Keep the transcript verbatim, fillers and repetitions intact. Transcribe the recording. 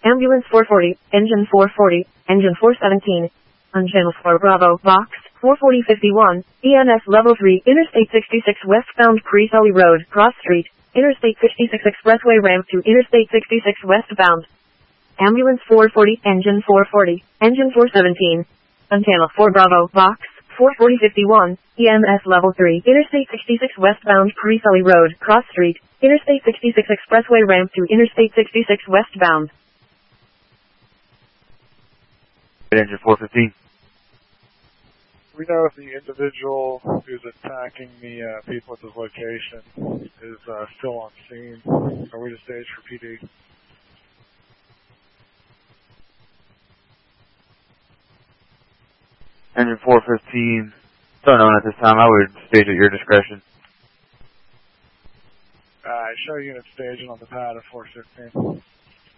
Ambulance four forty, engine four forty, engine four seventeen. On channel four Bravo, box, four forty fifty-one, E N S level three, Interstate sixty-six westbound Pre-Sully Road, Cross Street, Interstate sixty-six Expressway ramp to Interstate sixty-six westbound. Ambulance four forty, engine four forty, engine four seventeen. On channel four Bravo, box, four forty fifty-one, E M S level three, Interstate sixty-six westbound Pre-Sully Road, Cross Street, Interstate sixty-six Expressway ramp to Interstate sixty-six westbound. Engine four fifteen. We know if the individual who's attacking the uh, people at this location is uh, still on scene. Are we to stage for P D? Engine four fifteen. Don't know at this time. I would stage at your discretion. Uh, show unit staging on the pad of four fifteen.